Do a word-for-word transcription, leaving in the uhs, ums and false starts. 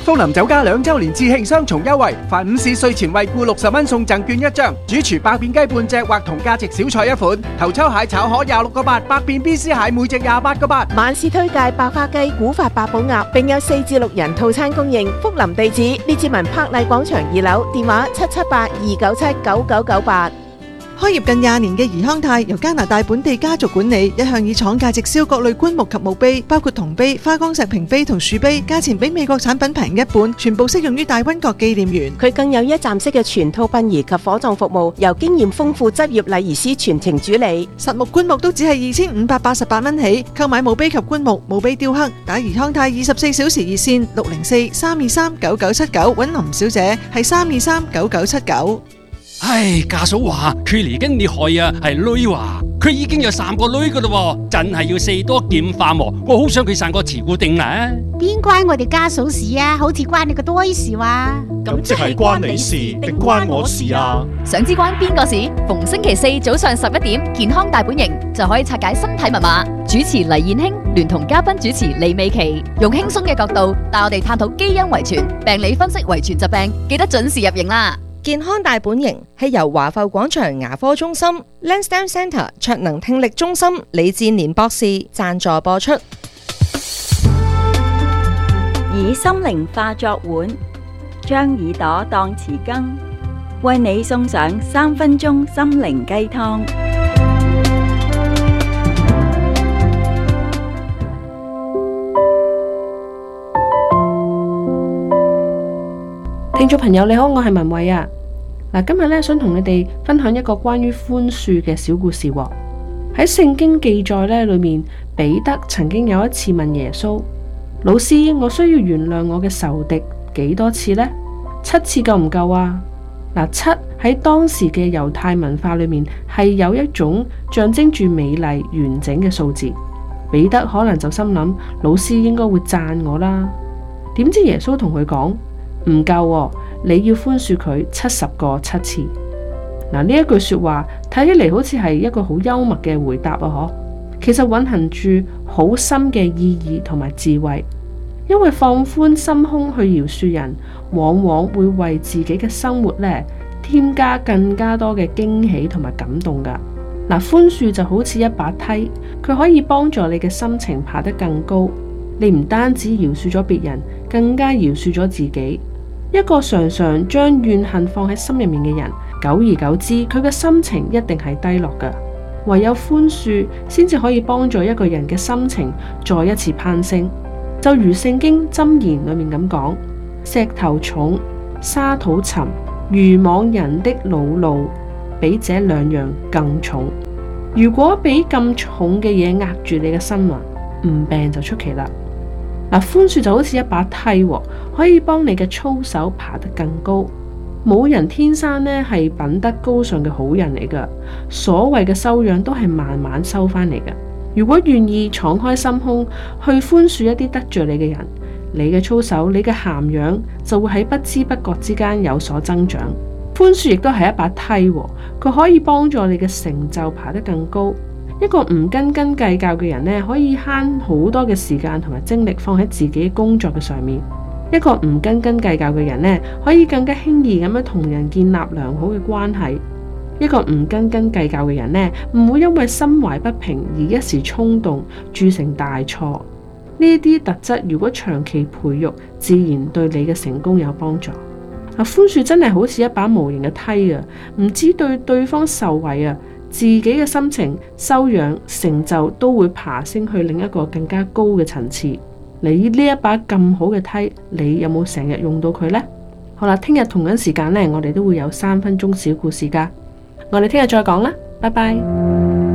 福林酒家兩週年致慶雙重優惠，凡午市稅前惠顧六十蚊送贈券一張，主廚白片雞半隻或同價值小菜一款，頭抽蟹炒河廿六個八，百變 B C 蟹每隻廿八個八。 晚市推介白花雞、古法八寶鴨，並有四至六人套餐供應。福林地址：列治文柏麗廣場二樓，電話七七八二九七九九九八。 開業近廿年嘅怡康泰由加拿大本地家族管理，一向以廠價直銷各類棺木及墓碑，包括銅碑、花崗石屏碑同樹碑，價錢比美國產品平一半，全部適用於大溫國紀念園。 佢更有一站式嘅全套殯儀及火葬服務，由經驗豐富執業禮儀師全程主理。 實木棺木都只係二千五百八十八蚊起，購買墓碑及棺木、墓碑雕刻，打怡康泰二十四小時熱線六零四三二三九九七九，揾林小姐係三二三九九七九。 唉，家嫂話佢嚟緊你害啊，係女話佢已經有三個女噶啦，真係要四多劍化喎。我好想佢生個慈固定啊！ 邊關我哋家嫂事啊？好似關你個堆事話。 咁即係關你事定關我事啊？ 想知關邊個事？逢星期四早上十一點，健康大本營就可以拆解身體密碼。主持黎燕卿聯同嘉賓主持李美琪，用輕鬆嘅角度帶我哋探討基因遺傳、病理分析遺傳疾病，記得準時入營啦！ 健康大本營係由華埠廣場牙科中心、Lansdowne Centre 卓能聽力中心李志年博士贊助播出。 以心靈化作碗，將耳朵當匙羹，為你送上三分鐘心靈雞湯。 聽眾朋友你好，我係文慧啊。嗱，今日咧想同你哋分享一個關於寬恕嘅小故事。喺聖經記載咧裏面，彼得曾經有一次問耶穌：老師，我需要原諒我嘅仇敵幾多次呢？七次夠唔夠啊？嗱，七喺當時嘅猶太文化裏面係有一種象徵住美麗完整嘅數字。彼得可能就心諗，老師應該會讚我啦。點知耶穌同佢講唔夠喎，你要寬恕佢七十個七次。嗱，呢一句說話睇起嚟好似係一個好幽默嘅回答啊！嗬，其實蘊含住好深嘅意義同埋智慧。因為放寬心胸去饒恕人，往往會為自己嘅生活咧添加更加多嘅驚喜同埋感動噶。嗱，寬恕就好似一把梯，佢可以幫助你嘅心情爬得更高。你唔單止饒恕咗別人，更加饒恕咗自己。一個常常將怨恨放喺心入面嘅人，久而久之，佢嘅心情一定係低落㗎。唯有寬恕，先至可以幫助一個人嘅心情再一次攀升。就如聖經箴言裏面咁講：石頭重，沙土沉，愚妄人的惱怒，比這兩樣更重。如果俾咁重嘅嘢壓住你嘅心啊，唔病就出奇啦。嗱，寬恕就好似一把梯，可以幫你嘅操守爬得更高。冇人天生呢係品德高尚嘅好人嚟噶，所謂嘅修養都係慢慢收翻嚟嘅。如果願意敞開心胸去寬恕一啲得罪你嘅人，你嘅操守、你嘅涵養就會喺不知不覺之間有所增長。寬恕亦都係一把梯，佢可以幫助你嘅成就爬得更高。一個唔斤斤計較嘅人呢，可以慳好多嘅時間同埋精力放喺自己工作嘅上面。一個唔斤斤計較嘅人呢，可以更加輕易咁樣同人建立良好嘅關係。一個唔斤斤計較嘅人呢，唔會因為心懷不平而一時衝動鑄成大錯。呢啲特質如果長期培育，自然對你嘅成功有幫助。啊，寬恕真係好似一把無形嘅梯啊，唔知對對方受惠啊，自己嘅心情、修養、成就都會爬升去另一個更加高嘅層次。你呢一把咁好嘅梯，你有冇成日用到佢呢？好啦，聽日同樣時間呢，我哋都會有三分鐘小故事噶。我哋聽日再講啦，拜拜。